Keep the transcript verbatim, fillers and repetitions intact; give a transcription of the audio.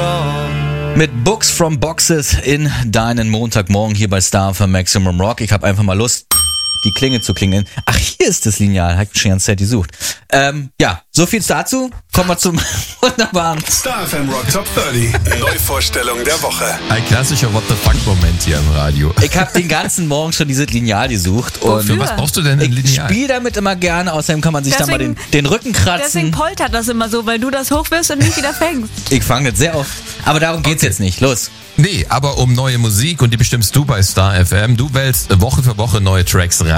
wrong. Mit Books from Boxes in deinen Montagmorgen hier bei Star F M Maximum Rock. Ich habe einfach mal Lust, die Klinge zu klingeln. Ach, hier ist das Lineal. Hab ich schon die ganze Zeit gesucht. Ähm, ja, so viel dazu. Kommen wir zum wunderbaren Star F M Rock Top dreißig. Neuvorstellung der Woche. Ein klassischer What the fuck-Moment hier im Radio. Ich habe den ganzen Morgen schon dieses Lineal gesucht. Und Für was brauchst du denn ein ich Lineal? spiele damit immer gerne. Außerdem kann man sich Deswegen- da mal den, den Rücken Deswegen kratzen. poltert das immer so, weil du das hochwirfst und nicht wieder fängst. Ich fange das sehr oft. Aber darum geht's jetzt nicht. Los. Nee, aber um neue Musik und die bestimmst du bei Star F M. Du wählst Woche für Woche neue Tracks